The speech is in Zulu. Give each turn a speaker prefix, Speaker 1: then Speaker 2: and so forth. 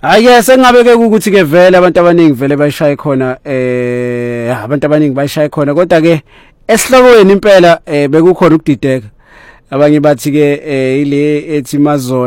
Speaker 1: Hayi sengabe ke ukuthi ke vele abantu abaningi vele bayishaya khona abantu abaningi bayishaya khona kodwa ke esihlokweni impela bekukhona ukudideka abanye bathi ke ile ethi Mazolo